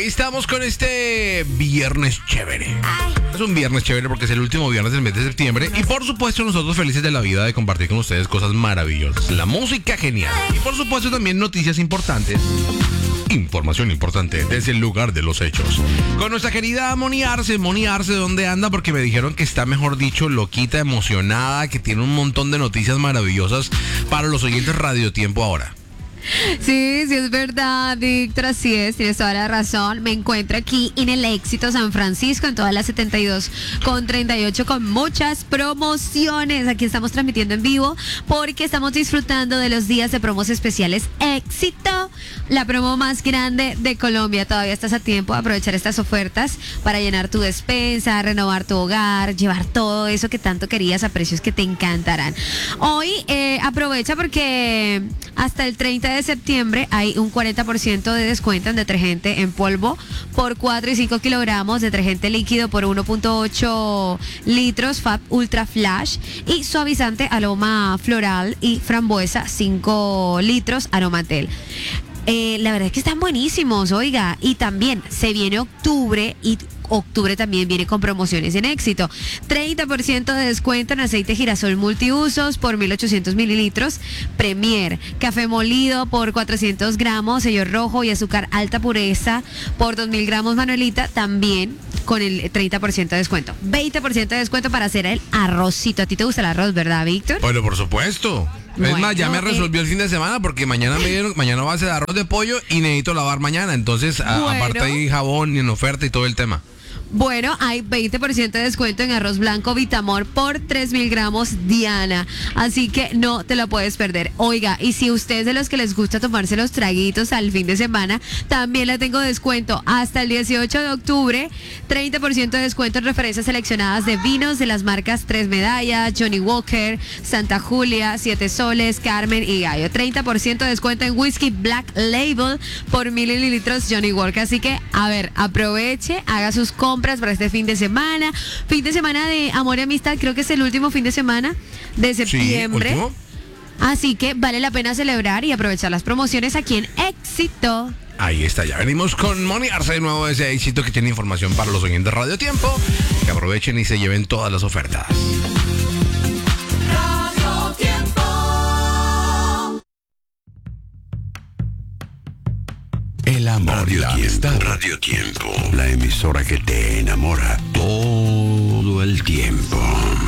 Ahí estamos con este viernes chévere. Es un viernes chévere porque es el último viernes del mes de septiembre. Y por supuesto nosotros felices de la vida de compartir con ustedes cosas maravillosas. La música genial. Y por supuesto también noticias importantes. Información importante desde el lugar de los hechos. Con nuestra querida Moni Arce, ¿dónde anda? Porque me dijeron que está, mejor dicho, loquita, emocionada, que tiene un montón de noticias maravillosas para los oyentes Radio Tiempo ahora. Sí, es verdad, Víctor, así es, tienes toda la razón. Me encuentro aquí en el Éxito San Francisco, en todas las 72,38, con muchas promociones. Aquí estamos transmitiendo en vivo porque estamos disfrutando de los días de promos especiales Éxito, la promo más grande de Colombia. Todavía estás a tiempo de aprovechar estas ofertas para llenar tu despensa, renovar tu hogar, llevar todo eso que tanto querías a precios que te encantarán. Hoy aprovecha porque hasta el 30 de septiembre hay un 40% de descuento en detergente en polvo por 4 y 5 kilogramos, detergente líquido por 1.8 litros, Fab Ultra Flash, y suavizante aroma floral y frambuesa 5 litros, Aromatel. La verdad es que están buenísimos, oiga, y también se viene octubre y octubre también viene con promociones en Éxito. 30% de descuento en aceite girasol multiusos por 1.800 mililitros. Premier, café molido por 400 gramos, sello rojo y azúcar alta pureza por 2.000 gramos, Manuelita, también con el 30% de descuento. 20% de descuento para hacer el arrocito. A ti te gusta el arroz, ¿verdad, Víctor? Bueno, por supuesto. Es más, ya me resolvió el fin de semana porque mañana va a ser arroz de pollo y necesito lavar mañana. Entonces, aparte hay jabón en oferta y todo el tema. Bueno, hay 20% de descuento en arroz blanco Vitamor por 3.000 gramos, Diana. Así que no te lo puedes perder. Oiga, y si usted es de los que les gusta tomarse los traguitos al fin de semana, también le tengo descuento hasta el 18 de octubre. 30% de descuento en referencias seleccionadas de vinos de las marcas Tres Medallas, Johnny Walker, Santa Julia, Siete Soles, Carmen y Gallo. 30% de descuento en whisky Black Label por 1.000 mililitros Johnny Walker. Así que, a ver, aproveche, haga sus compras para este fin de semana de amor y amistad. Creo que es el último fin de semana de septiembre. Sí, ¿último? Así que vale la pena celebrar y aprovechar las promociones aquí en Éxito. Ahí está, ya venimos con Moni Arce de nuevo desde Éxito, que tiene información para los oyentes de Radio Tiempo. Que aprovechen y se lleven todas las ofertas. Radio Tiempo. El amor y la amistad. Radio Tiempo, la emisora que te enamora todo el tiempo.